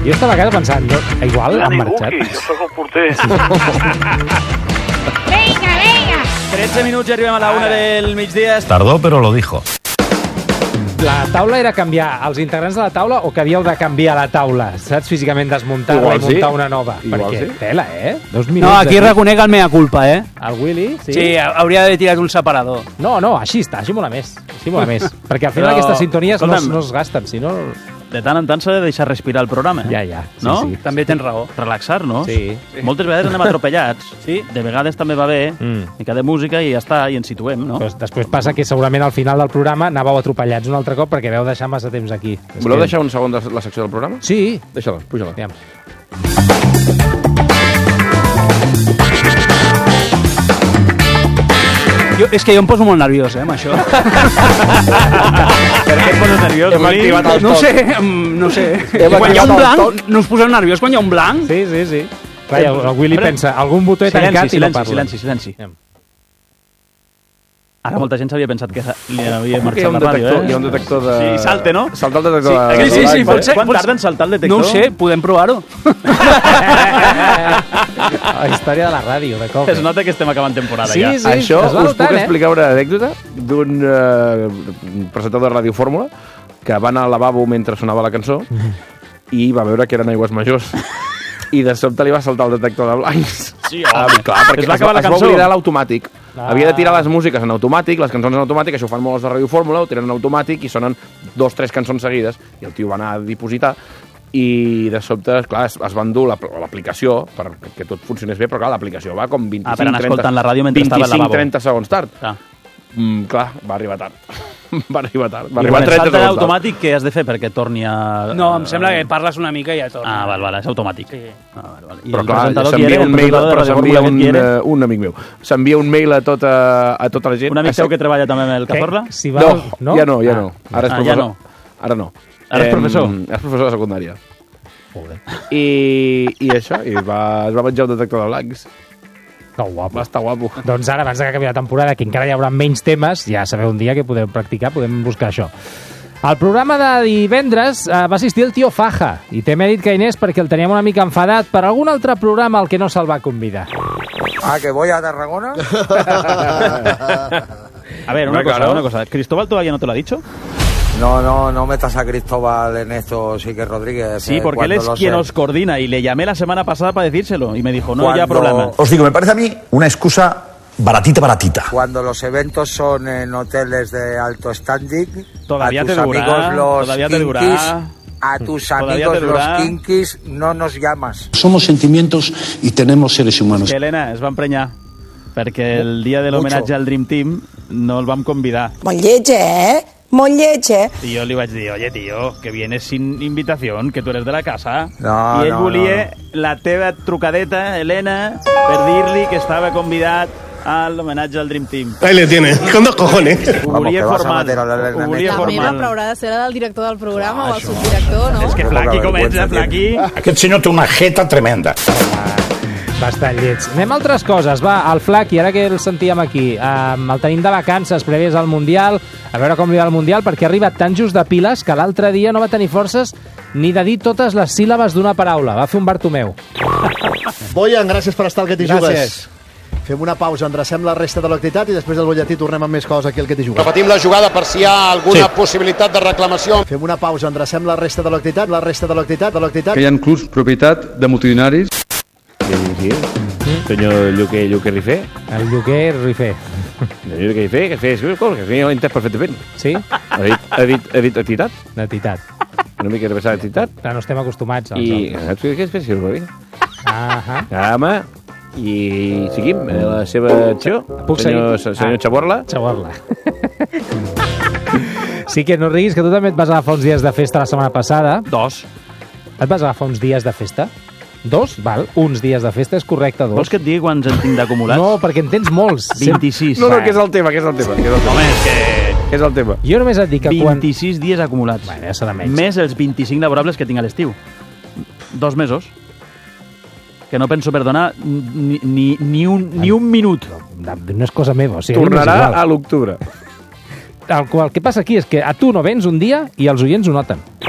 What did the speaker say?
Jo estava a casa pensant, no, igual han marxat. Jo soc el porter. Vinga, vinga. 13 minuts i arribem a la 1 del migdia. Tardó, però lo dijo. La taula era canviar els integrants de la taula o que havíeu de canviar la taula? Saps? Físicament desmuntar-la i muntar una nova. Igual perquè, sí. tela, 2 minuts. No, aquí reconec el mea culpa, El Willy, sí? Sí, hauria d'haver tirat un separador. No, així està, així mola més. Perquè al final Però, aquestes sintonies escolta'm, no es gasten, si no... De tant en tant s'ha de deixar respirar el programa. Ja, sí, no? sí. També tens raó. Relaxar-nos. Sí. Moltes vegades anem atropellats. Sí. De vegades també va bé. Mica de música i ja està, i ens situem, no? Però després passa que segurament al final del programa anàveu atropellats un altre cop perquè vau deixar massa temps aquí. Voleu deixar un segon de la secció del programa? Sí. Deixa-la, puja-la. Aviam. És que jo em poso molt nerviós, amb això. Per què et poses nerviós, Hem activat el No toc. sé. Hem Quan hi ha un activat el blanc, toc. no us poseu nerviós quan hi ha un blanc? Sí. Clar, el Willy pensa, algun botó he tancat i no parla. Silenci. Ara molta gent s'havia pensat que li havia marxat Hi ha un la ràdio, detector, hi ha un detector de... Sí, salte, no? Salta el detector de... Sí, Pot ser? Quan tarda en saltar el detector? No ho sé, podem provar-ho. La història de la ràdio, de cop. Es nota que estem acabant temporada ja. Sí, Això es va us puc notant, explicar una anècdota d'un presentador de Ràdio Fórmula que va anar al lavabo mentre sonava la cançó i va veure que eren aigües majors i de sobte li va saltar el detector de blancs. Sí, home. Clar, perquè Es va acabar la es va cançó. oblidar l'automàtic. Havia de tirar les músiques en automàtic, les cançons en automàtic, això ho fan molts els de Ràdio Fórmula, ho tiren en automàtic i sonen 2 o 3 cançons seguides i el tio va anar a dipositar i de sobte, clar, es va endur l'aplicació perquè tot funcionés bé, però clar, l'aplicació va com 25-30 per anar escoltant la ràdio mentre estava al lavabo. 25-30 segons tard. Clar, va arribar tard. Va arribar I 30 quan segons salta tard. automàtic, què has de fer perquè torni a... No, em sembla que parles una mica i ja torna. Ah, val, és automàtic. Sí. Val. I Però el clar, presentador qui s'envia era? un El mail, presentador de però Ràdio s'envia Fórmula, qui era? un amic meu. S'envia un mail a tota la gent. Un amic teu que treballa també amb el Cazorla? Si No, ja no. Ara és ja professor. no. Ara no. Ara és professor? Ara és professor de secundària. I això, es va menjar un detector de blancs. Que guapo. Va estar guapo. Doncs ara, abans que acabi la temporada, que encara hi haurà menys temes, ja sabeu un dia que podeu practicar, podem buscar això. Al programa de divendres va assistir el tio Faja, i té mèrit que Inés perquè el teníem una mica enfadat per algun altre programa al que no se'l va convidar. Ah, que voy a Tarragona. A ver, una cosa. ¿Cristóbal todavía no te lo ha dicho? No metas a Cristóbal en esto, sí que Rodríguez. Sí, porque él es quien os coordina y le llamé la semana pasada para decírselo y me dijo, no, ya problema. Os digo, me parece a mí una excusa baratita. Cuando los eventos son en hoteles de alto standing, Todavía a tus te durará, amigos los todavía te kinkis, durará. a tus Todavía amigos te durará. los kinkis no nos llamas. Somos sentimientos y tenemos seres humanos. Que Helena es va emprenyar perquè el dia de l'homenatge al Dream Team no el vam convidar. Molt lleig, Molt lleig, I jo li vaig dir, oye, tío, que vienes sin invitación, que tú eres de la casa. No, I ell no, volia la teva trucadeta, Helena, per dir-li que estava convidat a l'homenatge al Dream Team. Ahí le tiene, con 2 cojones. Ho volia que vas a formal. meter a l'Helena Ho volia La meva formal. però haurà de ser la del director del programa o el subdirector, no? És que Flaqui comença, Flaqui. Aquest senyor té una jeta tremenda. Bastant lleig. Anem a altres coses. Va, el Flaqui, ara que el sentíem aquí, el tenim de vacances prèvies al Mundial, a veure com li va el Mundial, perquè ha arribat tan just de piles que l'altre dia no va tenir forces ni de dir totes les síl·labes d'una paraula. Va fer un Bartomeu. Boyan, gràcies per estar al Que t'hi Gràcies. jugues. Fem una pausa, endrecem la resta de l'activitat i després del butlletí tornem amb més coses aquí al Que t'hi jugues. Repetim la jugada per si hi ha alguna possibilitat de reclamació. Fem una pausa, endrecem la resta de l'activitat, Que hi ha clubs propietat de multitudinaris. Sí. Senyor Lluquer Rifé. El Lluquer Rifé. El Lluquer Rifé, que fes coses, que jo l'he entès perfectament. Sí? Ha dit entitat? D'entitat. Una mica de passar d'entitat. Clar, no estem acostumats. I saps què és fer? Home, i seguim la seva acció. Puc seguir? Senyor Chaborla. Chaborla. Sí que no riguis, que tu també et vas agafar uns dies de festa la setmana passada. 2. Et vas agafar uns dies de festa? 2? Val, uns dies de festa és correcte, 2. Vols que et digui quants en tinc d'acumulats? No, perquè en tens molts. 26. No, que és el tema. Home, és que... És el tema. Jo només et dic que 26 dies acumulats. Bueno, ja serà menys. Més els 25 laborables que tinc a l'estiu. 2 mesos. Que no penso perdonar ni un minut. No és cosa meva. O sigui, Tornarà a l'octubre. El que passa aquí és que a tu no vens un dia i els oients ho noten.